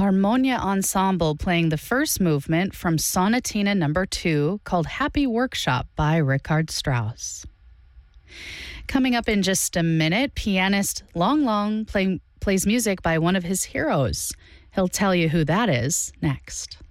Armonia Ensemble playing the first movement from Sonatina No. 2 called Happy Workshop by Richard Strauss. Coming up in just a minute, pianist Long Long plays music by one of his heroes. He'll tell you who that is next.